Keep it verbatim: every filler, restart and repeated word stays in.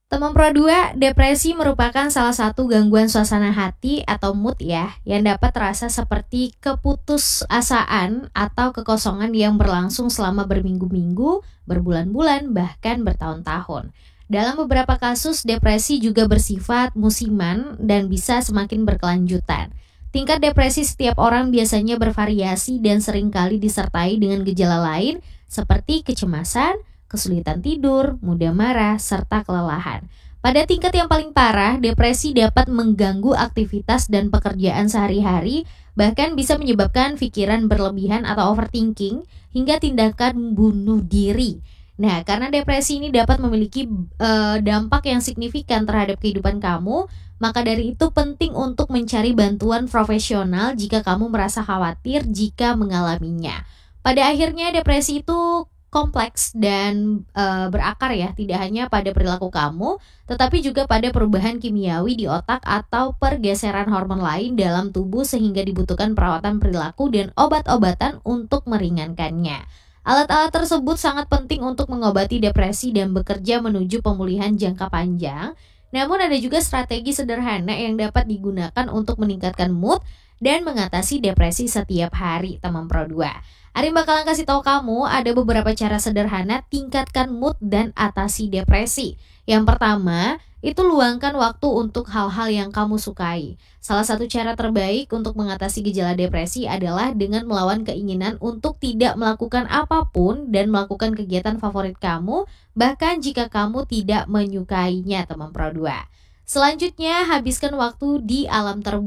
Teman Pro dua, depresi merupakan salah satu gangguan suasana hati atau mood ya, yang dapat terasa seperti keputusasaan atau kekosongan yang berlangsung selama berminggu-minggu, berbulan-bulan, bahkan bertahun-tahun. Dalam beberapa kasus, depresi juga bersifat musiman dan bisa semakin berkelanjutan. Tingkat depresi setiap orang biasanya bervariasi dan seringkali disertai dengan gejala lain seperti kecemasan, kesulitan tidur, mudah marah, serta kelelahan. Pada tingkat yang paling parah, depresi dapat mengganggu aktivitas dan pekerjaan sehari-hari, bahkan bisa menyebabkan pikiran berlebihan atau overthinking hingga tindakan bunuh diri. Nah, karena depresi ini dapat memiliki eh, dampak yang signifikan terhadap kehidupan kamu, maka dari itu penting untuk mencari bantuan profesional jika kamu merasa khawatir jika mengalaminya. Pada akhirnya depresi itu kompleks dan e, berakar ya, tidak hanya pada perilaku kamu, tetapi juga pada perubahan kimiawi di otak atau pergeseran hormon lain dalam tubuh sehingga dibutuhkan perawatan perilaku dan obat-obatan untuk meringankannya. Alat-alat tersebut sangat penting untuk mengobati depresi dan bekerja menuju pemulihan jangka panjang. Namun ada juga strategi sederhana yang dapat digunakan untuk meningkatkan mood dan mengatasi depresi setiap hari, teman Pro dua. Arin bakalan kasih tahu kamu ada beberapa cara sederhana tingkatkan mood dan atasi depresi. Yang pertama, itu luangkan waktu untuk hal-hal yang kamu sukai. Salah satu cara terbaik untuk mengatasi gejala depresi adalah dengan melawan keinginan untuk tidak melakukan apapun dan melakukan kegiatan favorit kamu, bahkan jika kamu tidak menyukainya, teman Pro dua. Selanjutnya, habiskan waktu di alam terbuka.